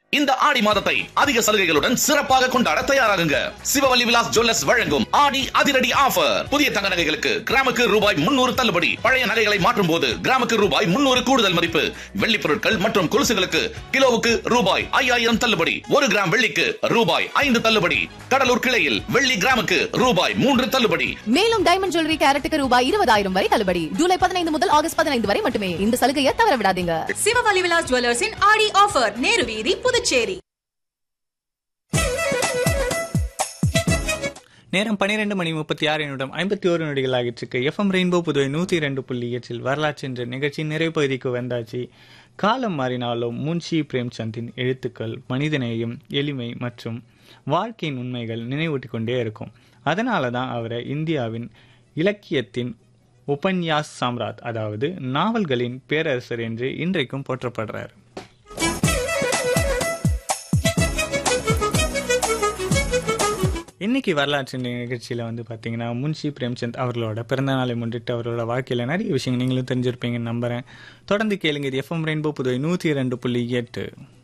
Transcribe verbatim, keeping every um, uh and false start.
இந்த ஆடி மாதத்தை அதிக சலுகைகளுடன் சிறப்பாக கொண்டாட தயாராகுங்க. சிவவல்லி விலாஸ் ஜுவல்லர்ஸ் வழங்கும் ஆடி அதிரடி ஆஃபர். புதிய தங்க நகைகளுக்கு கிராமுக்கு ரூபாய் முன்னூறு தள்ளுபடி. பழைய நகைகளை மாற்றும் போது கிராமுக்கு ரூபாய் முன்னூறு கூடுதல் மதிப்பு. வெள்ளி பொருட்கள் மற்றும் கொலுசுகளுக்கு கிலோவுக்கு ரூபாய் ஐயாயிரம் தள்ளுபடி. ஒரு கிராம் வெள்ளிக்கு ரூபாய் ஐந்து தள்ளுபடி. கடலூர் கிளையில் வெள்ளி கிராமுக்கு ரூபாய் மூன்று தள்ளுபடி. மேலும் டைமண்ட் ஜுவல்லரி கேரட்டுக்கு ரூபாய் இருபதாயிரம் வரை தள்ளுபடி. ஜூலை பதினைந்து முதல் ஆகஸ்ட் பதினைந்து வரை மட்டுமே. இந்த சலுகையை தவற விடாதீங்க. சிவவல்லி விலாஸ் ஜுவல்லர்ஸின் ஆடி ஆஃபர், நேரு வீதி, புதுச்சேரி. நேரம் பன்னிரண்டு மணி முப்பத்தி ஆறு நிமிடம் ஐம்பத்தி ஒரு நொடிகள் ஆகிட்டு எஃப்எம் ரெயின்போ புதுவை நூத்தி இரண்டு புள்ளி எட்டில் வரலாற்று என்ற நிகழ்ச்சியின் நிறைவு பகுதிக்கு வந்தாச்சு. காலம் மாறினாலும் முன்ஷி பிரேம்சந்தின் எழுத்துக்கள் மனிதநேயம், எளிமை மற்றும் வாழ்க்கையின் உண்மைகள் நினைவூட்டி கொண்டே இருக்கும். அதனால தான் அவரை இந்தியாவின் இலக்கியத்தின் உபன்யாஸ் சாம்ராட், அதாவது நாவல்களின் பேரரசர் என்று இன்றைக்கும் போற்றப்படுறார். இன்னைக்கு வரலாற்று நிகழ்ச்சியில் வந்து பார்த்தீங்கன்னா முன்ஷி பிரேம்சந்த் அவர்களோட பிறந்தநாளை முன்னிட்டு அவரோட வாழ்க்கையில் நிறைய விஷயங்கள் நீங்களும் தெரிஞ்சிருப்பீங்கன்னு நம்புறேன். தொடர்ந்து கேளுங்க. இது எஃப்எம் ரெயின்போ புதுவை நூற்றி இரண்டு புள்ளி எட்டு.